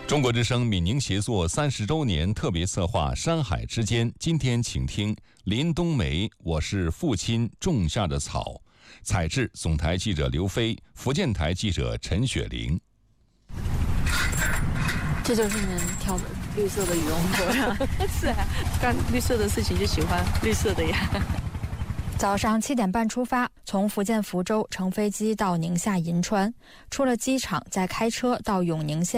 中国之声闽宁协作30周年特别策划《山海之间》，今天请听林冬梅《我是父亲种下的草》，采制总台记者刘飞，福建台记者陈雪玲。 这就是你们跳的绿色的羽绒服呀？ 是啊，干绿色的事情就喜欢绿色的呀。 早上7点半出发，从福建福州乘飞机到宁夏银川，出了机场再开车到永宁县。